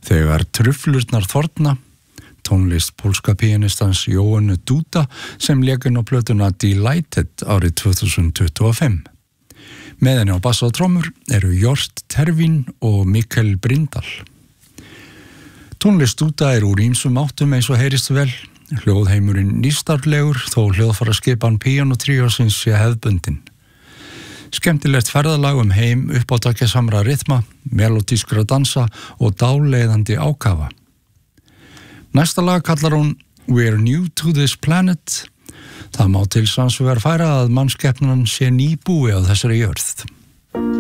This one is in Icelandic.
Þegar truflurnar þorna, tónlist pólska píanistans Johannu Duda sem lék inn á plötuna Delighted árið 2025. Með henni á bassa og trommur eru Jort Tervín og Mikkel Brindal. Tónlist Duda úr ýmsum áttum eins og heyrist vel, hljóðheimurinn nýstarlegur þó hljóðfæraskipan píanótríósins sé hefðbundin. Skemmtilegt ferðalag heim uppátækjasamra rytma, melodískra dansa og dáleiðandi ákafa. Næsta lag kallar hún We're New to this Planet. Það má til sanns vegar færa að mannskepnan sé nýbúi á þessari jörð.